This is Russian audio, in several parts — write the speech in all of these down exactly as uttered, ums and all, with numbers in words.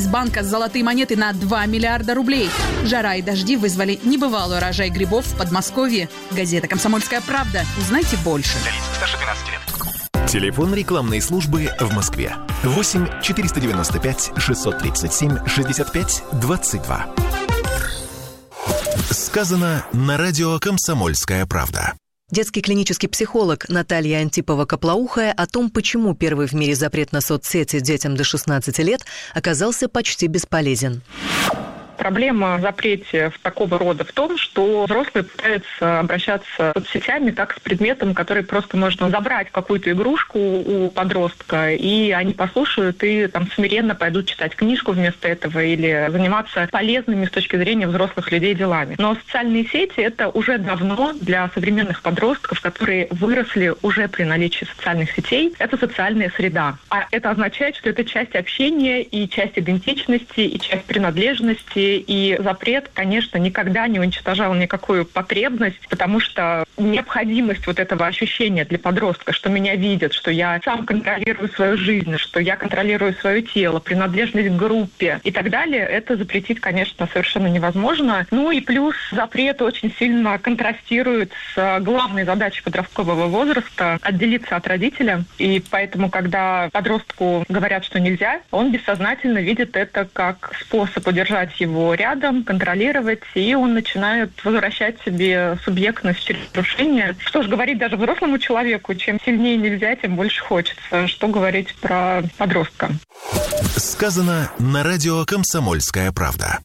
банка «Золотые монеты» на два миллиарда рублей. Жара и дожди вызвали небывалый урожай грибов в Подмосковье. Газета «Комсомольская правда». Узнайте больше. Для лиц старше двенадцати лет. Телефон рекламной службы в Москве. восемь четыреста девяносто пять шестьсот тридцать семь шестьдесят пять двадцать два. Сказано на радио «Комсомольская правда». Детский клинический психолог Наталья Антипова-Коплоухая о том, почему первый в мире запрет на соцсети детям до шестнадцати лет оказался почти бесполезен. Проблема в запрете в такого рода в том, что взрослые пытаются обращаться с соцсетями как с предметом, который просто можно забрать какую-то игрушку у подростка, и они послушают и там смиренно пойдут читать книжку вместо этого или заниматься полезными с точки зрения взрослых людей делами. Но социальные сети — это уже давно для современных подростков, которые выросли уже при наличии социальных сетей, это социальная среда. А это означает, что это часть общения и часть идентичности, и часть принадлежности. И запрет, конечно, никогда не уничтожал никакую потребность, потому что необходимость вот этого ощущения для подростка, что меня видят, что я сам контролирую свою жизнь, что я контролирую свое тело, принадлежность к группе и так далее, это запретить, конечно, совершенно невозможно. Ну и плюс запрет очень сильно контрастирует с главной задачей подросткового возраста — отделиться от родителя. И поэтому, когда подростку говорят, что нельзя, он бессознательно видит это как способ удержать его рядом, контролировать, и он начинает возвращать себе субъектность через нарушение. Что ж говорить даже взрослому человеку, чем сильнее нельзя, тем больше хочется. Что говорить про подростка? Сказано на радио «Комсомольская правда».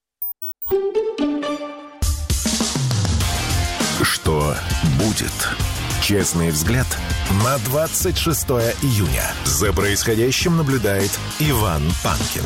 Что будет? Честный взгляд на двадцать шестое июня. За происходящим наблюдает Иван Панкин.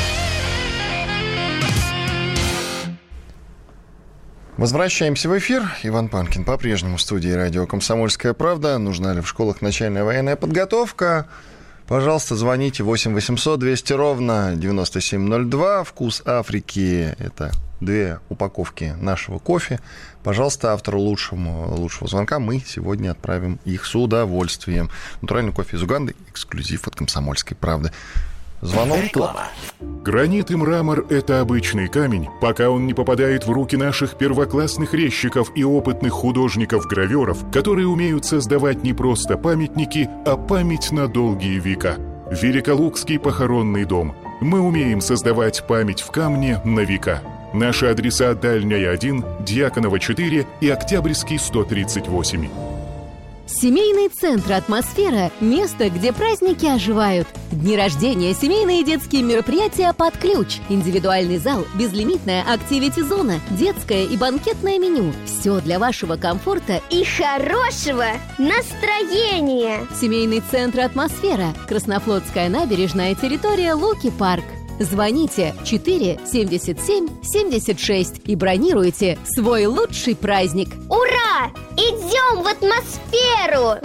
Возвращаемся в эфир. Иван Панкин по-прежнему в студии радио «Комсомольская правда». Нужна ли в школах начальная военная подготовка? Пожалуйста, звоните восемь восемьсот двести ровно девяносто семь ноль два. «Вкус Африки» — это две упаковки нашего кофе. Пожалуйста, автору лучшему, лучшего звонка мы сегодня отправим их с удовольствием. Натуральный кофе из Уганды, эксклюзив от «Комсомольской правды». Звонок. Реклама. Гранит и мрамор – это обычный камень, пока он не попадает в руки наших первоклассных резчиков и опытных художников-гравёров, которые умеют создавать не просто памятники, а память на долгие века. Великолукский похоронный дом. Мы умеем создавать память в камне на века. Наши адреса: Дальняя один, Дьяконова четыре и Октябрьский сто тридцать восемь. Семейный центр «Атмосфера» – место, где праздники оживают. Дни рождения, семейные и детские мероприятия под ключ. Индивидуальный зал, безлимитная активити-зона, детское и банкетное меню. Все для вашего комфорта и хорошего настроения. Семейный центр «Атмосфера». Краснофлотская набережная, территория Луки-парк. Звоните четыре семьдесят семь семьдесят шесть и бронируйте свой лучший праздник. Ура! Идем в атмосферу!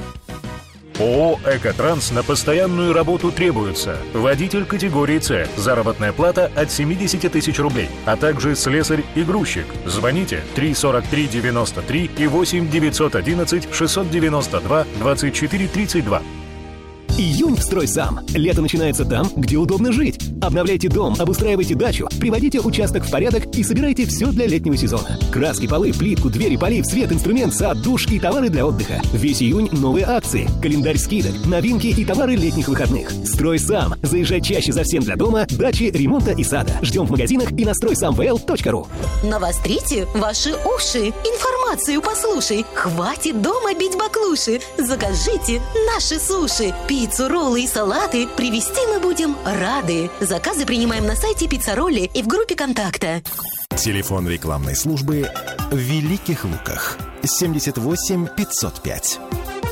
ООО «Экотранс» на постоянную работу требуется. Водитель категории С. Заработная плата от семьдесят тысяч рублей. А также слесарь и грузчик. Звоните три сорок три девяносто три и восемь девятьсот одиннадцать шестьсот девяносто два двадцать четыре тридцать два. Июнь в «Стройсам». Лето начинается там, где удобно жить. Обновляйте дом, обустраивайте дачу, приводите участок в порядок и собирайте все для летнего сезона. Краски, полы, плитку, двери, полив, свет, инструмент, сад, душ и товары для отдыха. Весь июнь новые акции, календарь скидок, новинки и товары летних выходных. «Стройсам». Заезжай чаще за всем для дома, дачи, ремонта и сада. Ждем в магазинах и на стройсам вэ эл точка ру. Навострите ваши уши. Информацию послушай. Хватит дома бить баклуши. Закажите наши суши. Пиццу, роллы и салаты привезти мы будем рады. Заказы принимаем на сайте Пиццаролли и в группе контакта. Телефон рекламной службы в Великих Луках. семьдесят восемь пятьсот пять.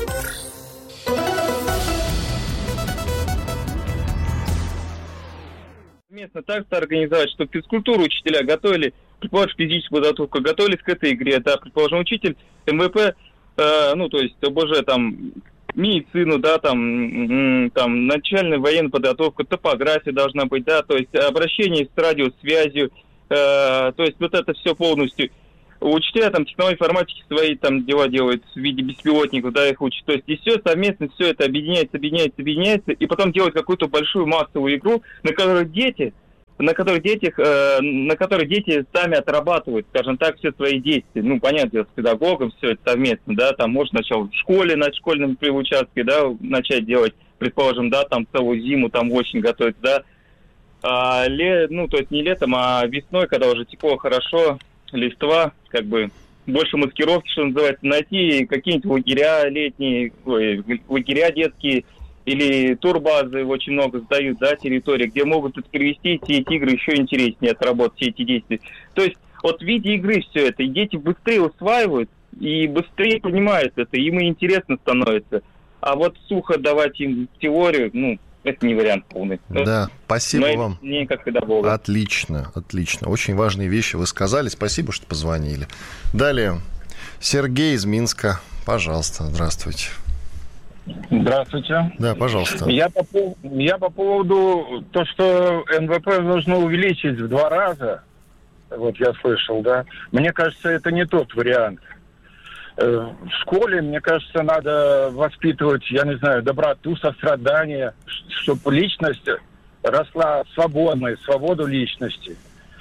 Местно так-то организовать, чтобы физкультуру учителя готовили, предположим, физическую подготовку, готовились к этой игре, да, предположим, учитель эм вэ пэ, э, ну, то есть ОБЖ, там, медицину, да, там, там, начальная военная подготовка, топография должна быть, да, то есть обращение с радиосвязью, э, то есть вот это все полностью. Учителя там технологии информатики свои там дела делают в виде беспилотников, да, их учат. То есть и все совместно, все это объединяется, объединяется, объединяется, и потом делают какую-то большую массовую игру, на которой дети на которых дети, э, на которых дети сами отрабатывают, скажем так, все свои действия. Ну, понятно, с педагогом все это совместно, да, там можно сначала в школе, на школьном участке, да, начать делать, предположим, да, там целую зиму, там осень готовить, да. А, ле, ну, то есть не летом, а весной, когда уже тепло, хорошо, листва, как бы, больше маскировки, что называется, найти какие-нибудь лагеря летние, ой, лагеря детские, или турбазы очень много сдают, да, территории, где могут перевести все эти игры еще интереснее отработать, все эти действия. То есть вот в виде игры все это, и дети быстрее усваивают, и быстрее понимают это, им и интересно становится. А вот сухо давать им теорию, ну, это не вариант полный. Да, спасибо Но вам. Не как педагога. Отлично, отлично. Очень важные вещи вы сказали. Спасибо, что позвонили. Далее, Сергей из Минска. Пожалуйста, здравствуйте. Здравствуйте. Да, пожалуйста. Я по, я по поводу того, что эн вэ пэ должно увеличить в два раза, вот я слышал, да, мне кажется, это не тот вариант. В школе, мне кажется, надо воспитывать, я не знаю, доброту, сострадание, чтобы личность росла свободной, свободу личности.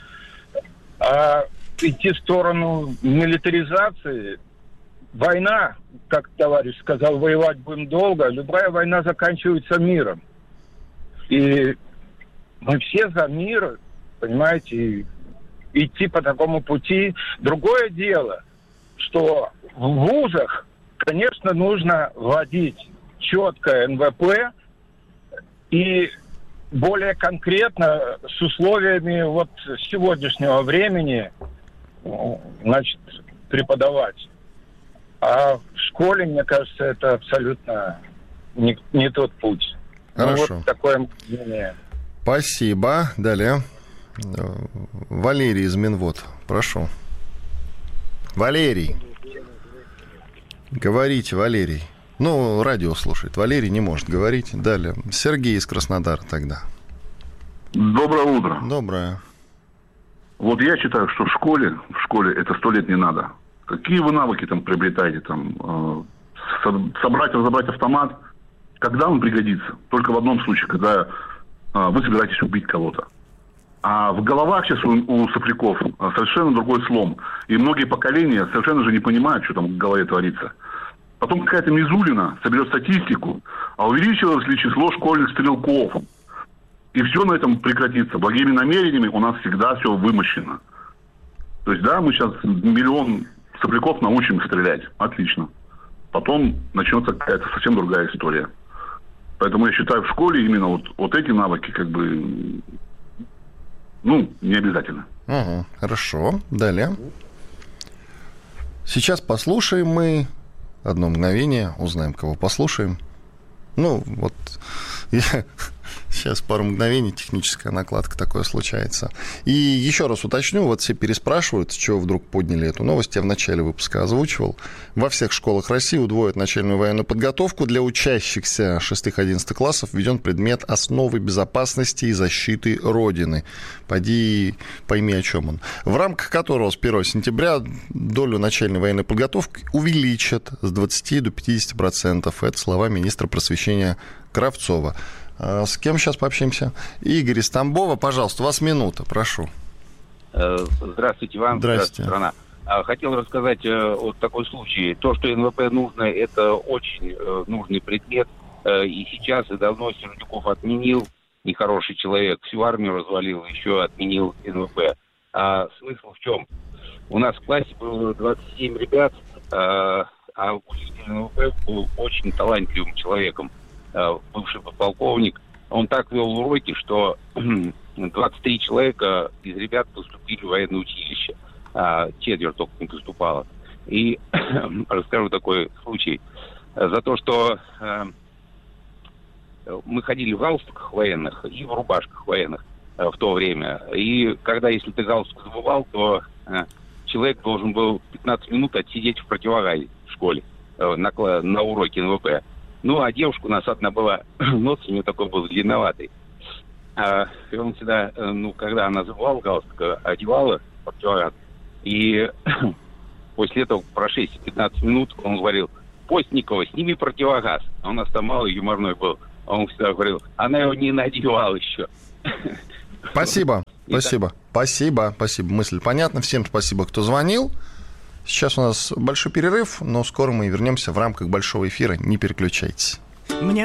А идти в сторону милитаризации... Война, как товарищ сказал, воевать будем долго. Любая война заканчивается миром. И мы все за мир, понимаете, и идти по такому пути. Другое дело, что в вузах, конечно, нужно вводить четкое эн вэ пэ и более конкретно с условиями вот сегодняшнего времени, значит, преподавать. А в школе, мне кажется, это абсолютно не, не тот путь. Хорошо. Ну, вот такое мнение. Спасибо. Далее. Валерий из Минвод. Прошу. Валерий. Говорите, Валерий. Ну, радио слушает. Валерий не может говорить. Далее. Сергей из Краснодара тогда. Доброе утро. Доброе. Вот я считаю, что в школе, в школе это сто лет не надо. Какие вы навыки там приобретаете? Там, э, собрать, разобрать автомат. Когда он пригодится? Только в одном случае, когда э, вы собираетесь убить кого-то. А в головах сейчас у, у сопляков совершенно другой слом. И многие поколения совершенно же не понимают, что там в голове творится. Потом какая-то Мизулина соберет статистику, а увеличилось ли число школьных стрелков. И все на этом прекратится. Благими намерениями у нас всегда все вымощено. То есть, да, мы сейчас миллион... сопляков научим стрелять. Отлично. Потом начнется какая-то совсем другая история. Поэтому я считаю, в школе именно вот, вот эти навыки как бы, ну, не обязательно. Угу, хорошо. Далее. Сейчас послушаем мы одно мгновение, узнаем, кого послушаем. Ну, вот я... Сейчас пару мгновений, техническая накладка, такое случается. И еще раз уточню, вот все переспрашивают, с чего вдруг подняли эту новость. Я в начале выпуска озвучивал. Во всех школах России удвоят начальную военную подготовку. Для учащихся шестых-одиннадцатых классов введен предмет «Основы безопасности и защиты Родины». Поди, пойми, о чем он. В рамках которого с первого сентября долю начальной военной подготовки увеличат с двадцати до пятидесяти процентов. Это слова министра просвещения Кравцова. С кем сейчас пообщаемся? Игорь из Тамбова, пожалуйста, у вас минута, прошу. Здравствуйте вам. Здравствуйте. Страна. Хотел рассказать вот такой случай. То, что эн вэ пэ нужно, это очень нужный предмет. И сейчас, и давно Сердюков отменил, нехороший человек, всю армию развалил, еще отменил эн вэ пэ. А смысл в чем? У нас в классе было двадцать семь ребят, а учитель эн вэ пэ был очень талантливым человеком. Бывший подполковник, он так вел уроки, что двадцать три человека из ребят поступили в военное училище, а четверть только не поступало. И расскажу такой случай. За то, что э, мы ходили в галстуках военных и в рубашках военных э, в то время. И когда, если ты галстук забывал, то э, человек должен был пятнадцать минут отсидеть в противогазе в школе э, на, на уроке эн вэ пэ. Ну, а девушка у нас одна была, нос у нее такой был длинноватый. А, и он всегда, ну, когда она забывала галстук, одевала противогаз. И после этого, про шесть-пятнадцать минут, он говорил: Постникова, сними противогаз. А у нас там малый юморной был. А он всегда говорил: она его не надевала еще. Спасибо, спасибо, спасибо, спасибо. Мысль понятна. Всем спасибо, кто звонил. Сейчас у нас большой перерыв, но скоро мы вернемся в рамках большого эфира. Не переключайтесь. Мне